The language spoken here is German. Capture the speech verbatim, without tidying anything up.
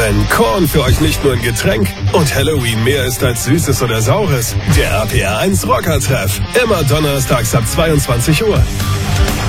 Denn Korn für euch nicht nur ein Getränk und Halloween mehr ist als Süßes oder Saures. Der R P R eins Rocker-Treff. Immer donnerstags ab zweiundzwanzig Uhr.